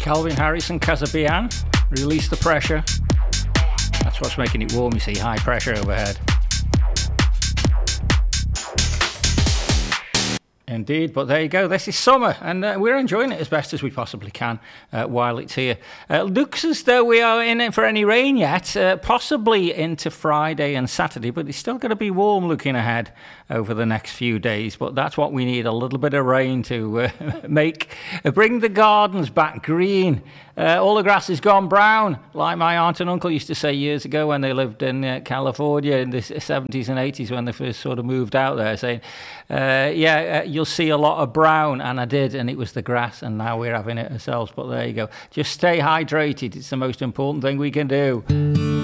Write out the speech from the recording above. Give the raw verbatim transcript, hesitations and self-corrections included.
Calvin Harris and Casabian, Release the Pressure. That's what's making it warm, you see, high pressure overhead. Indeed, but there you go. This is summer, and uh, we're enjoying it as best as we possibly can uh, while it's here. Uh, looks as though we are in it for any rain yet, uh, possibly into Friday and Saturday, but it's still going to be warm looking ahead over the next few days. But that's what we need, a little bit of rain to uh, make, uh, bring the gardens back green. Uh, all the grass has gone brown, like my aunt and uncle used to say years ago when they lived in uh, California in the seventies and eighties when they first sort of moved out there, saying, uh, yeah, uh, you'll see a lot of brown, and I did, and it was the grass, and now we're having it ourselves. But there you go. Just stay hydrated. It's the most important thing we can do.